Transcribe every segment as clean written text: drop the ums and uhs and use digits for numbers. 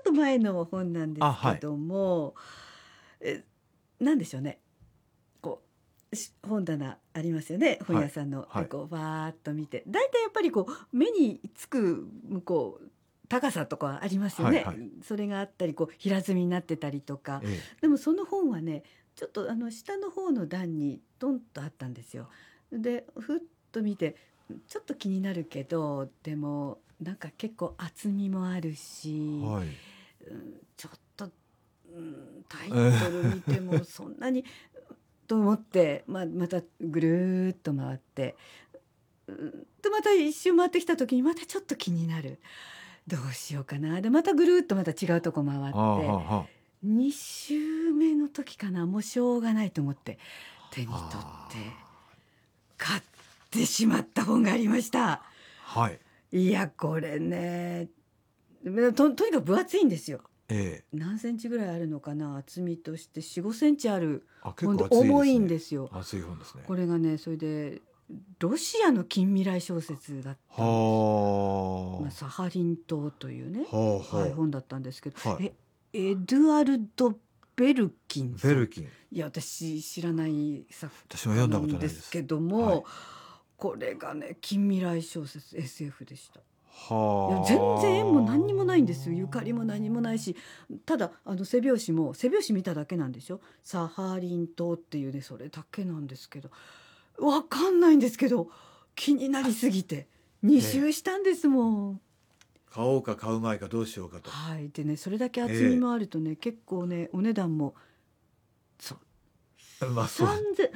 と前の本なんですけはい。 ども、えなんでしょうね、こ本棚ありますよね、本はい屋さんの。ではいこうバーッと見て、だいたいやっぱりこう目につくこう高さとかありますよね。 はいはい。 それがあったりこう平積みになってたりとか。 ええ。 でもその本はね、ちょっと下の方の段にドンとあったんですよ。でふっと見て、ちょっと気になるけど、でもなんか結構厚みもあるし、 はい。 ちょっと、タイえトル見てもえ。 そんなにと思って、またぐるーっと回って、でまた一周回ってきた時にまたちょっと気になる、どうしようかな、でまたぐるーっとまた違うとこ回っはあはて、 あは 2周目の時かな、もうしょうがないと思って手に取ってあ。 買ってしまった本がありました。 はい。 いやこれね、とにかく分厚いんですよ。 ええ。 何センチぐらいあるのかな、厚みとして4、5センチある結本で構厚いで重いんすね。 ですよ。 厚い本ですね。 これがね、それでロシアの近未来小説だったんです。 はサハリン島というね、 あ。はあはい、 は本だったんですけど、 あ。はい。 エドゥアルド・ベルキンさん、 ベルキン。 いや私知らない作私も家読んだことなんでないです。 すけども、 はい。 これがね近未来小説 SF でした。いや全然縁も何にもないんですよ、ゆかりも何もないし、ただ背表紙も背表紙見ただけなんでしょ、サハリン島っていうね、それだけなんですけど、わかんないんですけど気になりすぎて2 ええ。 周したんですもん。 買おうか買うまいかどうしようかと。 はい、でねそれだけ厚みえもあるとね、結構ねお値段もそうえ。まあそう。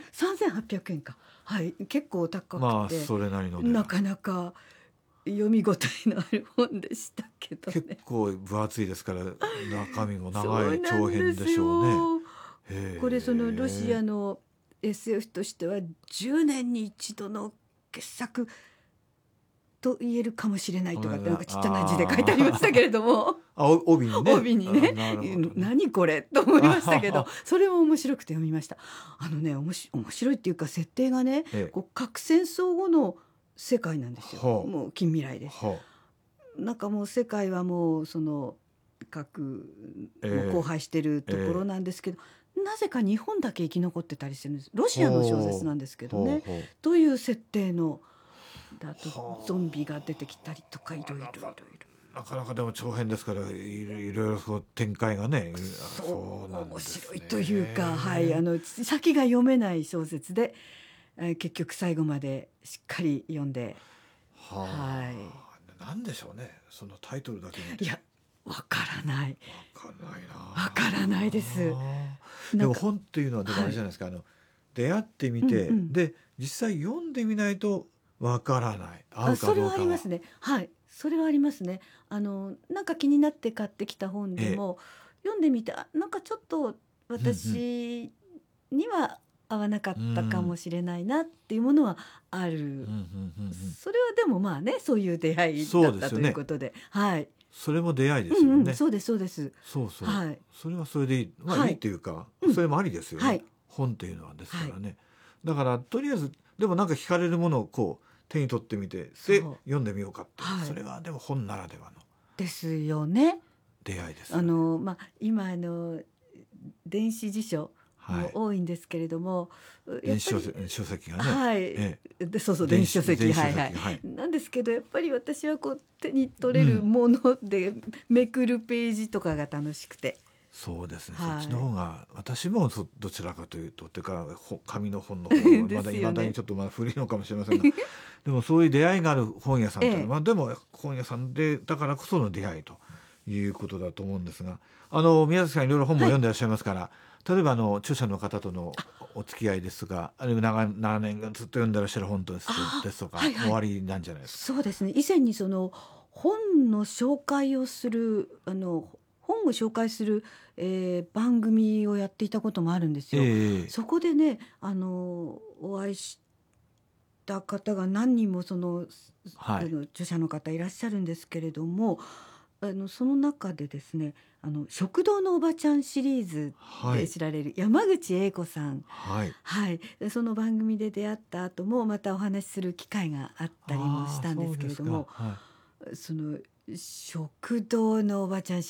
3800円か、はい、結構高くまあて、 それなりの値段。 なかなか読み応えのある本でしたけど結ね。 構分厚いですから中身も長いそうな長編でんですしょうね。 よ。これそのロシへえ。 アの SF としては10年に一度の傑作と言えるかもしれないとかってなんかちっちゃな字で書いてありましたけれども、 帯にね。 帯にね、 なるほどね。 何これと思いましたけど、 あそれも面白くて読みました。面白いっていうか設定がね、 ええ。 こう核戦争後の世界なんですよ。 はもう近未来あ。 です。 はあ。 なんかもう世界はもうその核も荒え廃してるえ。 ところええ。 なんですけど、なぜか日本だけ生き残ってたりしてるんです。ロシアの小説ほなんですけう。 どね、 ほうほう。 という設定の、あとゾンビはが出てきたりとかいろいろいろいろ。 あ。なかなかでも長編ですからいろいろそう展開がね。そうなそう面んです白いというか、はい、 ね。 先が読めない小説で、結局最後までしっかり読んで、はい、 はあ。なんでしょうね。そのタイトルだけ見て。 いやわからない、 わかんないわからないです。 な。でもなんか本っていうのはでもあはい、 れじゃないですか。出会ってみうんうん、 てで実際読んでみないとわからない。合うかそれはあどうかは。 りますね。はい、それはありますね。なんか気になって買ってきた本でええ。 も読んでみて、なんかちょっとうんうん。 私には合わなかっうたかん。 もしれないなっていうものはあうんうんうる。 ん。 それはでもまあね、そういう出会いそだったといううですよね。 ことで、はい。 それも出会いですよね。 そうですそうです。 そうそう。 はい。 それはそれでいい。まあいいっはい。 ていうか、 うん。 それもありですよね。 はい。 本っていうのはですかはい。 らね。だからとりあえずでもなんか惹かれるものをこう手に取ってみてでそう。 読んでみようかっていう。 はい。 それはでも本ならではのですよね。 出会いですよね。 今電子辞書はい。 も多いんですけれども、やっぱり、 書籍がね。 はい、 えでそうそう、 え。 電子書籍、 電子書はいはい。 籍。はい。 なんですけどやっぱり私はこう手に取れるうん。 ものでめくるページとかが楽しくて、 そうですね。そっちのは方が私もどちらかというとっていうか紙の本の方がい。でまだ未だにすよね。 ちょっとまだ古いのかもしれませんが、でもそういう出会いがある本屋さんっていうのは、 ええ、 まあでも本屋さんでだからこその出会いということだと思うんですが、宮崎さんいろいろ本もはい。 読んでいらっしゃいますから、例えば著者の方とのお付き合いですとか、あるいは長年ずっと読んでいらっしゃる本ですとかはいはい。 おありなんじゃないですか。 そうですね。以前にその本の紹介をする本を紹介する、番組をやっていたこともあるんですえよ。 え。 そこでね、お会いした方が何人もはい。 著者の方いらっしゃるんですけれども、その中でですね、食堂のおばちゃんシリーズはい。 で知られる山口栄子さん、 はい。 はい、その番組で出会った後もまたお話しする機会があったりもしああ、 たんですそうですか。 けれども、 はい。 その食堂のおばちゃん